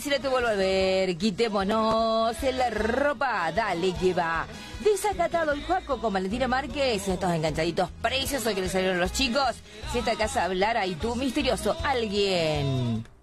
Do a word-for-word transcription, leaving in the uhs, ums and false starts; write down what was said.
si no te vuelvo a ver, quitémonos en la ropa, dale que va. Desacatado el Juaco con Valentina Márquez, estos enganchaditos preciosos que le salieron los chicos. Si esta casa hablara y tú, misterioso alguien.